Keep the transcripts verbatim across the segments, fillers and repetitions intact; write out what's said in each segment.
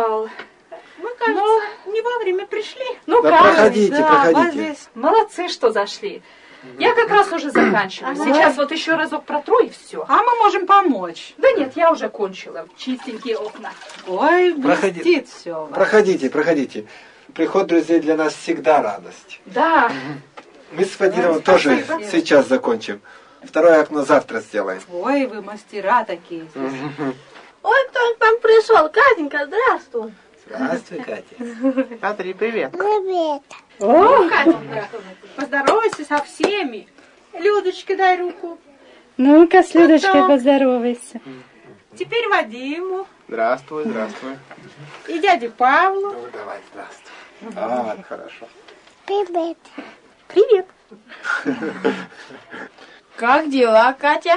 опоздал. Мы, кажется, Но... не вовремя пришли. Ну, да, кажется, проходите, да, проходите. Здесь. Молодцы, что зашли. Я как раз уже заканчиваю. Сейчас вот еще разок протру и все. А мы можем помочь. Да нет, я уже кончила. Чистенькие окна. Ой, Проходи... блестит все. Проходите, проходите. Приход друзей для нас всегда радость. Да. Мы с Вадимом тоже спасибо. Сейчас закончим. Второе окно завтра сделаем. Ой, вы мастера такие. Ой, кто там пришел? Катенька, здравствуй. Здравствуй, Катя. Катри, привет. Привет. О, Катенька, поздоровайся со всеми. Людочке дай руку. Ну-ка, с Людочкой вот поздоровайся. Теперь Вадиму. Здравствуй, здравствуй. И дяде Павлу. Ну, давай, здравствуй. А, хорошо. Привет. Привет. Как дела, Катя?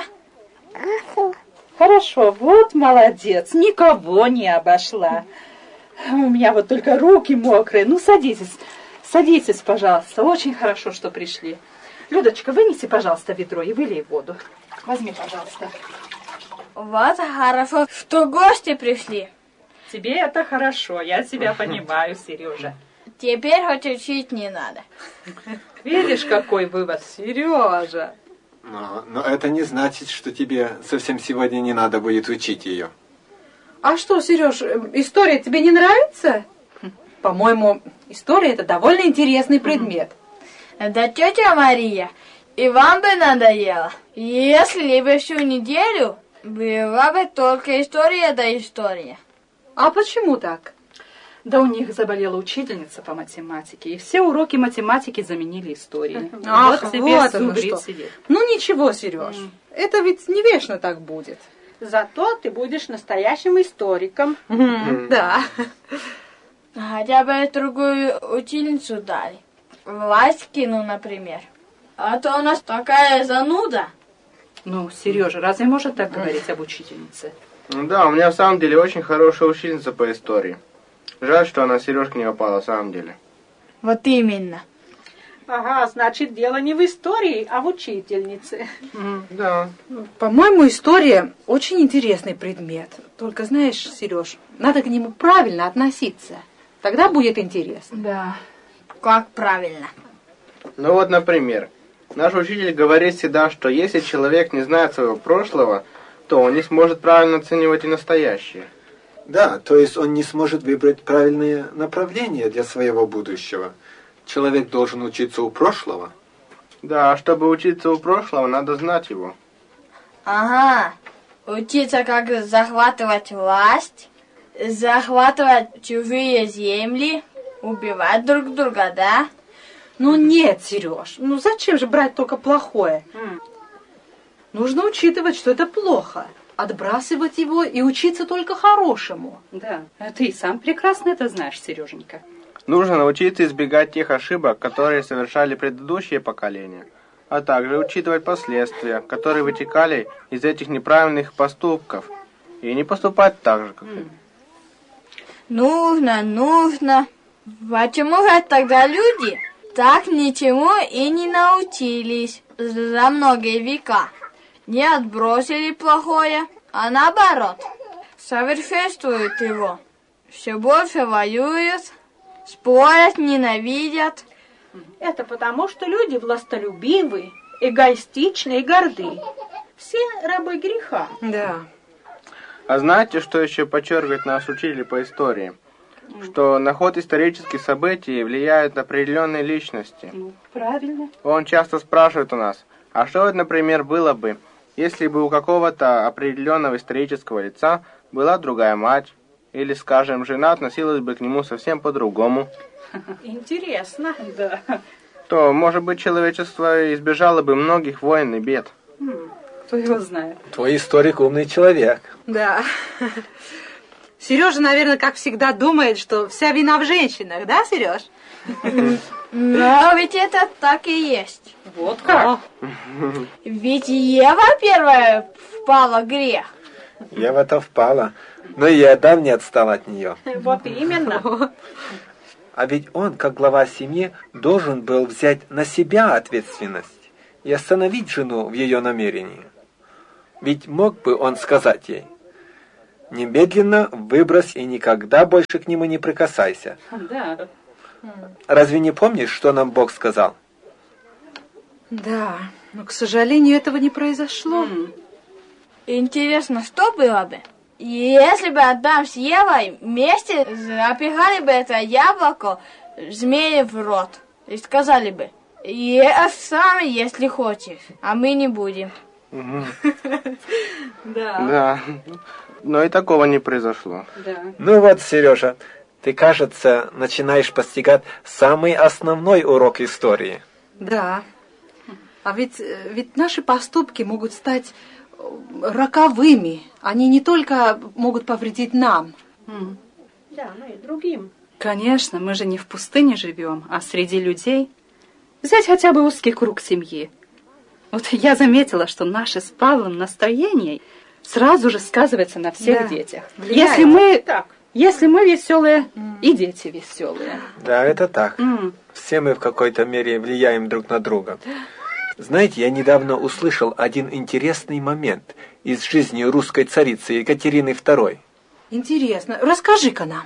Хорошо, вот молодец, никого не обошла. У меня вот только руки мокрые. Ну, садитесь, садитесь, пожалуйста. Очень хорошо, что пришли. Людочка, вынеси, пожалуйста, ведро и вылей воду. Возьми, пожалуйста. Вот хорошо, что гости пришли. Тебе это хорошо, я тебя понимаю, Сережа. Теперь хоть учить не надо. Видишь, какой вывод, Сережа. Но, но это не значит, что тебе совсем сегодня не надо будет учить ее. А что, Сереж, история тебе не нравится? По-моему, история это довольно интересный предмет. Да, тетя Мария, и вам бы надоело. Если бы всю неделю была бы только история да история. А почему так? Да у них заболела учительница по математике, и все уроки математики заменили историей. Ах, вот тебе вот оно зубрит что. сидеть. Ну ничего, Сереж, mm. это ведь не вечно так будет. Зато ты будешь настоящим историком. Mm. Да. Хотя бы другую учительницу дали. Васькину, например. А то у нас такая зануда. Ну, Сережа, разве может так говорить об учительнице? Да, у меня в самом деле очень хорошая учительница по истории. Жаль, что она Сережке не попала в самом деле. Вот именно. Ага, значит, дело не в истории, а в учительнице. Mm. Да. По-моему, история очень интересный предмет. Только, знаешь, Сереж, надо к нему правильно относиться. Тогда будет интересно. Да. Как правильно? Ну вот, например, наш учитель говорит всегда, что если человек не знает своего прошлого, то он не сможет правильно оценивать и настоящее. Да, то есть он не сможет выбрать правильные направления для своего будущего. Человек должен учиться у прошлого. Да, а чтобы учиться у прошлого, надо знать его. Ага. Учиться, как захватывать власть, захватывать чужие земли, убивать друг друга, да? Ну нет, Сереж, ну зачем же брать только плохое? Mm. Нужно учитывать, что это плохо. Отбрасывать его и учиться только хорошему. Да, а ты и сам прекрасно это знаешь, Сереженька. Нужно научиться избегать тех ошибок, которые совершали предыдущие поколения, а также учитывать последствия, которые вытекали из этих неправильных поступков, и не поступать так же, как mm. Нужно, нужно. Почему же тогда люди так ничему и не научились за многие века? Не отбросили плохое, а наоборот, совершенствуют его. Все больше воюют, спорят, ненавидят. Это потому, что люди властолюбивы, эгоистичны и горды. Все рабы греха. Да. А знаете, что еще подчеркивает наш учитель по истории? Что на ход исторических событий влияют определенные личности. Ну, правильно. Он часто спрашивает у нас, а что, например, было бы, если бы у какого-то определенного исторического лица была другая мать, или, скажем, жена относилась бы к нему совсем по-другому? Интересно. Да. То, может быть, человечество избежало бы многих войн и бед. Кто его знает? Твой историк умный человек. Да. Сережа, наверное, как всегда думает, что вся вина в женщинах, да, Сереж? Но ведь это так и есть. Вот как? Ведь Ева первая впала в грех. Ева-то впала, но и Адам не отстал от нее. Вот именно. А ведь он, как глава семьи, должен был взять на себя ответственность и остановить жену в ее намерении. Ведь мог бы он сказать ей: Немедленно выбрось и никогда больше к нему не прикасайся. Да. Разве не помнишь, что нам Бог сказал? Да, но, к сожалению, этого не произошло. М. Интересно, что было бы, если бы Адам с Евой вместе запихали бы это яблоко змеи в рот и сказали бы: ешь сами, если хочешь, а мы не будем. Да. Да. Но и такого не произошло. Да. Ну вот, Сережа, ты, кажется, начинаешь постигать самый основной урок истории. Да. А ведь, ведь наши поступки могут стать роковыми. Они не только могут повредить нам. М. Да, ну и другим. Конечно, мы же не в пустыне живем, а среди людей. Взять хотя бы узкий круг семьи. Вот я заметила, что наше с Павлом настроение сразу же сказывается на всех Да. детях. Влияет. Если мы, Так. если мы веселые, и дети веселые. Да, это так. М. Все мы в какой-то мере влияем друг на друга. Знаете, я недавно услышал один интересный момент из жизни русской царицы Екатерины второй. Интересно. Расскажи-ка нам.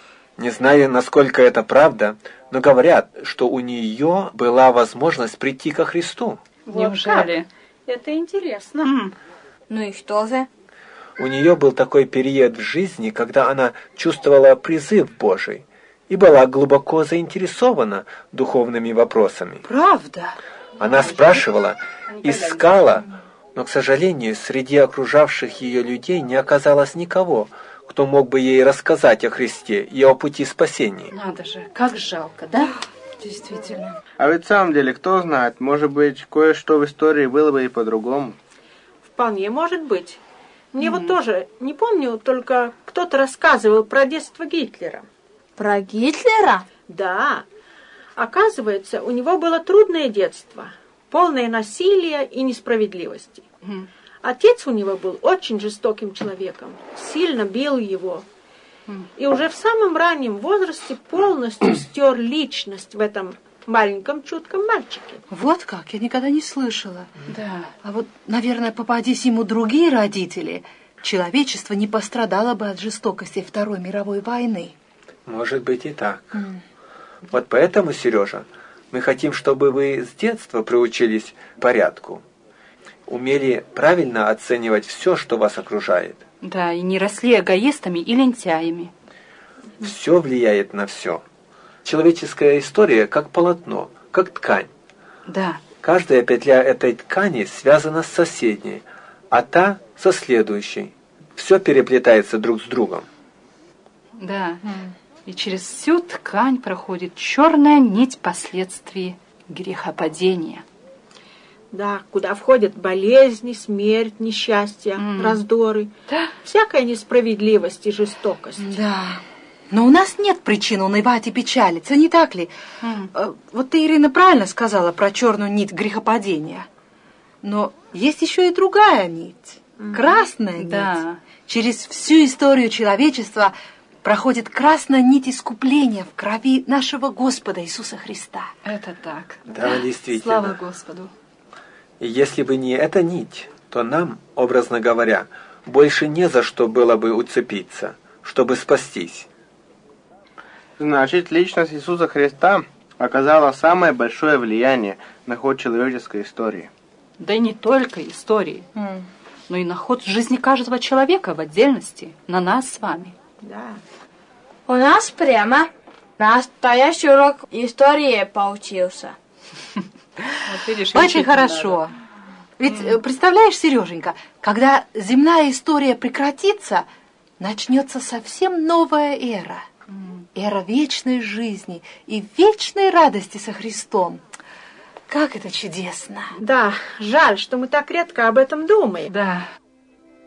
Не знаю, насколько это правда, но говорят, что у нее была возможность прийти ко Христу. Вот Неужели? как? Это интересно. М. Ну и что же? У нее был такой период в жизни, когда она чувствовала призыв Божий и была глубоко заинтересована духовными вопросами. Правда? Она спрашивала, искала, но, к сожалению, среди окружавших ее людей не оказалось никого, кто мог бы ей рассказать о Христе и о пути спасения. Надо же, как жалко, да? Действительно. А ведь в самом деле, кто знает, может быть, кое-что в истории было бы и по-другому. Вполне может быть. Мне вот тоже, не помню, только кто-то рассказывал про детство Гитлера. Про Гитлера? Да. Оказывается, у него было трудное детство, полное насилия и несправедливости. М. Отец у него был очень жестоким человеком, сильно бил его. И уже в самом раннем возрасте полностью стер личность в этом маленьком чутком мальчике. Вот как, я никогда не слышала. Да. А вот, наверное, попадись ему другие родители, человечество не пострадало бы от жестокости Второй мировой войны. Может быть и так. Вот поэтому, Сережа, мы хотим, чтобы вы с детства приучились к порядку, умели правильно оценивать все, что вас окружает. Да, и не росли эгоистами и лентяями. Все влияет на все. Человеческая история как полотно, как ткань. Да. Каждая петля этой ткани связана с соседней, а та со следующей. Все переплетается друг с другом. Да. И через всю ткань проходит черная нить последствий грехопадения. Да, куда входят болезни, смерть, несчастья, М. раздоры, всякая несправедливость и жестокость. Да. Но у нас нет причин унывать и печалиться, не так ли? М. Э, Вот ты, Ирина, правильно сказала про черную нить грехопадения. Но есть еще и другая нить. Красная нить. Да. Через всю историю человечества проходит красная нить искупления в крови нашего Господа Иисуса Христа. Это так. Да, действительно. Слава Господу. И если бы не эта нить, то нам, образно говоря, больше не за что было бы уцепиться, чтобы спастись. Значит, личность Иисуса Христа оказала самое большое влияние на ход человеческой истории. Да и не только истории, но и на ход жизни каждого человека в отдельности, на нас с вами. Да. У нас прямо настоящий урок истории получился. Вот видишь, Очень учить хорошо. Ведь, э, представляешь, Сереженька, когда земная история прекратится, начнется совсем новая эра. Эра вечной жизни и вечной радости со Христом. Как это чудесно! Да, жаль, что мы так редко об этом думаем. не надо. Да.